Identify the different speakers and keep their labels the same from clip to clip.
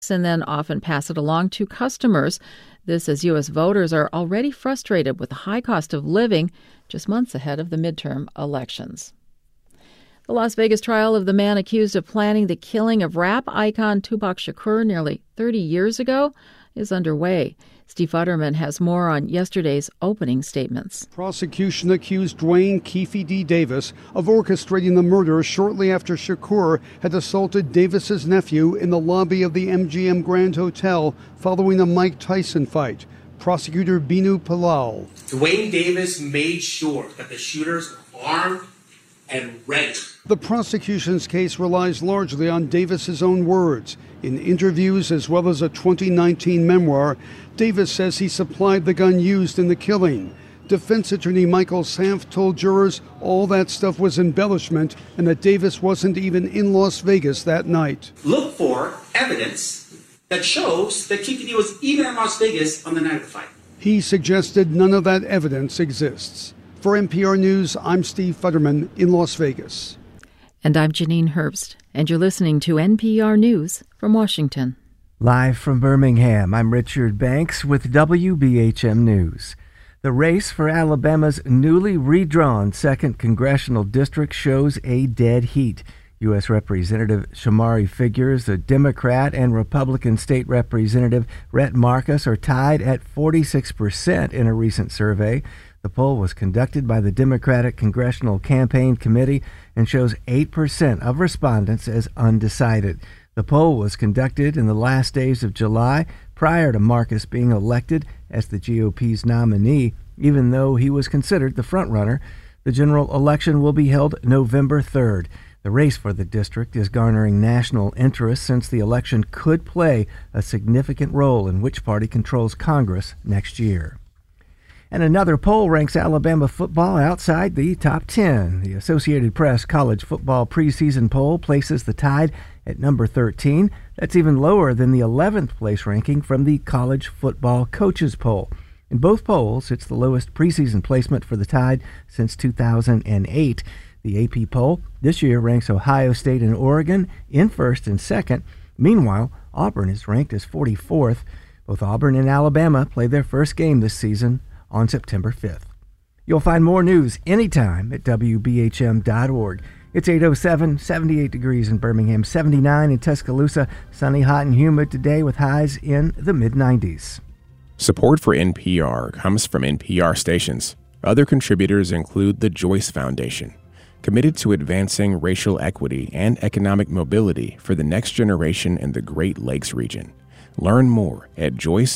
Speaker 1: and then often pass it along to customers. This as U.S. voters are already frustrated with the high cost of living just months ahead of the midterm elections. The Las Vegas trial of the man accused of planning the killing of rap icon Tupac Shakur nearly 30 years ago is underway. Steve Futterman has more on yesterday's opening statements.
Speaker 2: Prosecution accused Dwayne Keefe D. Davis of orchestrating the murder shortly after Shakur had assaulted Davis's nephew in the lobby of the MGM Grand Hotel following a Mike Tyson fight. Prosecutor Binu Palal.
Speaker 3: Dwayne Davis made sure that the shooters were armed and ready.
Speaker 2: The prosecution's case relies largely on Davis's own words. In interviews as well as a 2019 memoir, Davis says he supplied the gun used in the killing. Defense attorney Michael Sanft told jurors all that stuff was embellishment and that Davis wasn't even in Las Vegas that night.
Speaker 3: Look for evidence that shows that Keefe D was even in Las Vegas on the night of the fight.
Speaker 2: He suggested none of that evidence exists. For NPR News, I'm Steve Futterman in Las Vegas.
Speaker 1: And I'm Janine Herbst, and you're listening to NPR News from Washington.
Speaker 4: Live from Birmingham, I'm Richard Banks with WBHM News. The race for Alabama's newly redrawn 2nd Congressional District shows a dead heat. U.S. Representative Shamari Figures, a Democrat, and Republican State Representative Rhett Marcus are tied at 46% in a recent survey. The poll was conducted by the Democratic Congressional Campaign Committee and shows 8% of respondents as undecided. The poll was conducted in the last days of July prior to Marcus being elected as the GOP's nominee, even though he was considered the frontrunner. The general election will be held November 3rd. The race for the district is garnering national interest since the election could play a significant role in which party controls Congress next year. And another poll ranks Alabama football outside the top 10. The Associated Press College Football Preseason Poll places the Tide at number 13. That's even lower than the 11th place ranking from the College Football Coaches Poll. In both polls, it's the lowest preseason placement for the Tide since 2008. The AP poll this year ranks Ohio State and Oregon in first and second. Meanwhile, Auburn is ranked as 44th. Both Auburn and Alabama play their first game this season on September 5th. You'll find more news anytime at WBHM.org. It's 8:07, 78 degrees in Birmingham, 79 in Tuscaloosa, sunny, hot, and humid today with highs in the mid-90s.
Speaker 5: Support for NPR comes from NPR stations. Other contributors include the Joyce Foundation, committed to advancing racial equity and economic mobility for the next generation in the Great Lakes region. Learn more at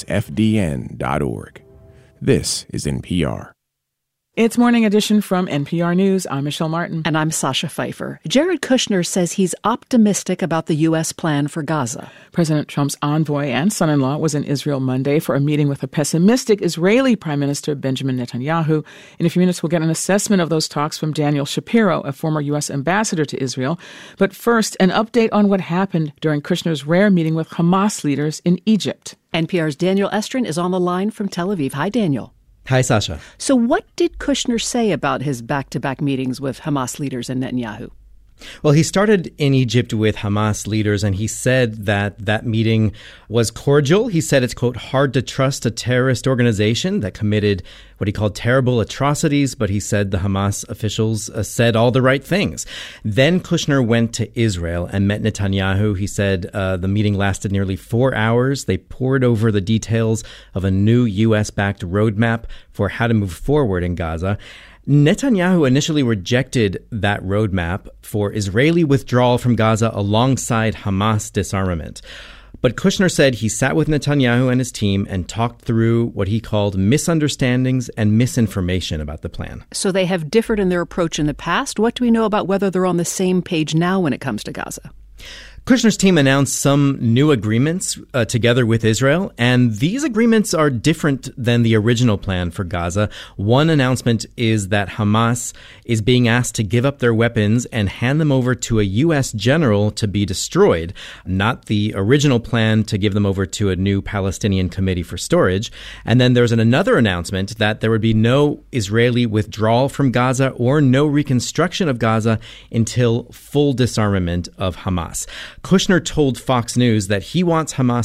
Speaker 5: joycefdn.org. This is NPR.
Speaker 6: It's Morning Edition from NPR News. I'm Michelle Martin.
Speaker 7: And I'm Sasha Pfeiffer. Jared Kushner says he's optimistic about the U.S. plan for Gaza.
Speaker 6: President Trump's envoy and son-in-law was in Israel Monday for a meeting with a pessimistic Israeli Prime Minister Benjamin Netanyahu. In a few minutes, we'll get an assessment of those talks from Daniel Shapiro, a former U.S. ambassador to Israel. But first, an update on what happened during Kushner's rare meeting with Hamas leaders in Egypt.
Speaker 7: NPR's Daniel Estrin is on the line from Tel Aviv. Hi, Daniel.
Speaker 8: Hi, Sasha.
Speaker 7: So what did Kushner say about his back-to-back meetings with Hamas leaders and Netanyahu?
Speaker 8: Well, he started in Egypt with Hamas leaders, and he said that meeting was cordial. He said it's, quote, hard to trust a terrorist organization that committed what he called terrible atrocities, but he said the Hamas officials said all the right things. Then Kushner went to Israel and met Netanyahu. He said the meeting lasted nearly 4 hours. They pored over the details of a new U.S.-backed roadmap for how to move forward in Gaza. Netanyahu initially rejected that roadmap for Israeli withdrawal from Gaza alongside Hamas disarmament. But Kushner said he sat with Netanyahu and his team and talked through what he called misunderstandings and misinformation about the plan.
Speaker 7: So they have differed in their approach in the past. What do we know about whether they're on the same page now when it comes to Gaza?
Speaker 8: Kushner's team announced some new agreements together with Israel, and these agreements are different than the original plan for Gaza. One announcement is that Hamas is being asked to give up their weapons and hand them over to a U.S. general to be destroyed, not the original plan to give them over to a new Palestinian committee for storage. And then there's another announcement that there would be no Israeli withdrawal from Gaza or no reconstruction of Gaza until full disarmament of Hamas. Kushner told Fox News that he wants Hamas